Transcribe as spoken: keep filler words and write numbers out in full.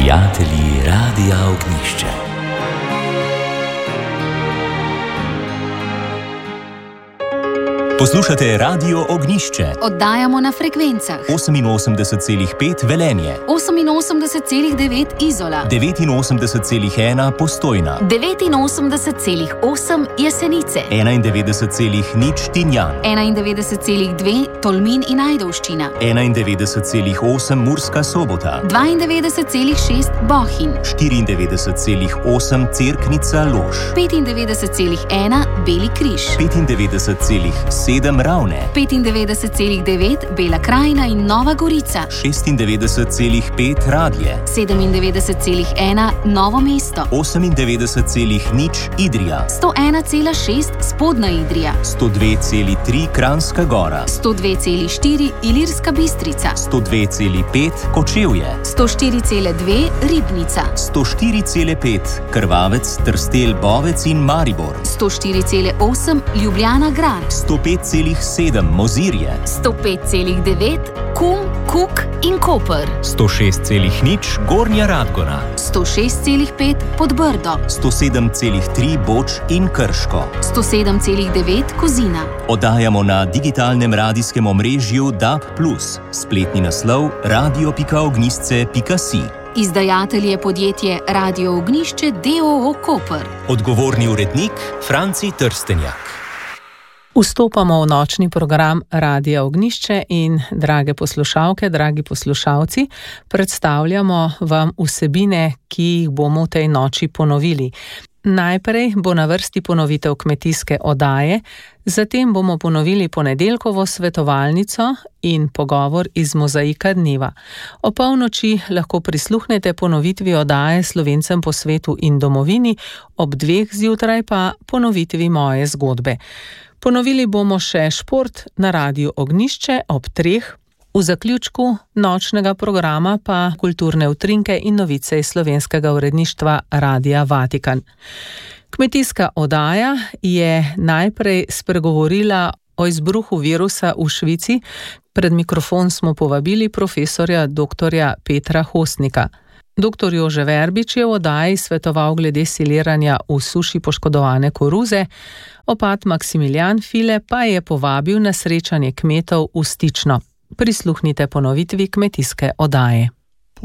Prijatelji Radia Ognišče. Poslušate Radio Ognišče. Oddajamo na frekvencah oseminosemdeset celih pet Velenje, oseminosemdeset celih devet Izola, devetinosemdeset celih ena Postojna, devetinosemdeset celih osem Jesenice, enaindevetdeset celih nič Tinjan, enaindevetdeset celih dve Tolmin in Ajdovščina, enaindevetdeset celih osem Murska Sobota, dvaindevetdeset celih šest Bohinj, štiriindevetdeset celih osem Cerknica Lož, petindevetdeset celih ena Beli Križ, petindevetdeset celih sedem Ravne, petindevetdeset celih devet Bela Krajina in Nova Gorica, šestindevetdeset celih pet Radlje, sedemindevetdeset celih ena Novo mesto, osemindevetdeset celih nič Idrija, sto ena celih šest Spodnja Idrija, sto dve celih tri Kranjska Gora, sto dve celih štiri Ilirska Bistrica, sto dve celih pet Kočevje, sto štiri celih dve Ribnica, sto štiri celih pet Krvavec, Trstelj, Bovec in Maribor, sto štiri celih osem Ljubljana Grad, sto pet celih sedem Mozirje, sto pet celih devet Kum, Kuk in Koper, sto šest celih nič Gornja Radgona, sto šest celih pet Podbrdo, sto sedem celih tri Boč in Krško, sto sedem celih devet Kozina. Oddajamo na digitalnem radijskem omrežju D A B plus, spletni naslov radio pika ognisce pika si. Izdajatelj je podjetje Radio Ognišče d. o. o. Koper. Odgovorni urednik Franci Trstenjak. Vstopamo v nočni program Radia Ognišče in, drage poslušalke, dragi poslušalci, predstavljamo vam vsebine, ki jih bomo v tej noči ponovili. Najprej bo na vrsti ponovitev kmetijske oddaje, zatem bomo ponovili ponedeljkovo svetovalnico in pogovor iz Mozaika dneva. O polnoči lahko prisluhnete ponovitvi oddaje Slovencem po svetu in domovini, ob dveh zjutraj pa ponovitvi moje zgodbe. Ponovili bomo še šport na Radiu Ognišče ob treh, v zaključku nočnega programa pa kulturne utrinke in novice iz slovenskega uredništva Radia Vatikan. Kmetijska oddaja je najprej spregovorila o izbruhu virusa v Švici. Pred mikrofon smo povabili profesorja doktorja Petra Hostnika. Doktor Jože Verbič je v oddaji svetoval glede siliranja v suši poškodovane koruze, opat Maksimilijan File pa je povabil na srečanje kmetov v Stično. Prisluhnite ponovitvi kmetijske oddaje.